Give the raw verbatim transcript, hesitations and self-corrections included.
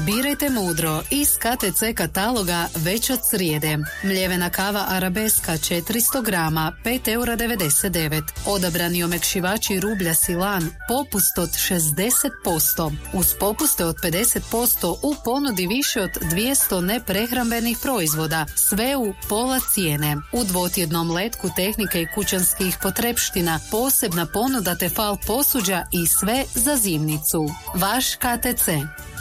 Birajte mudro iz K T C kataloga već od srijede. Mljevena kava Arabeska četiristo grama, pet eura devedeset devet. Odabrani omekšivači rublja Silan, popust od šezdeset posto. Uz popuste od pedeset posto u ponudi više od dvjesto neprehrambenih proizvoda, sve u pola cijene. U dvotjednom letku tehnike i kućanskih potrepština, posebna ponuda Tefal posuđa i sve za zimnicu. Vaš K T C.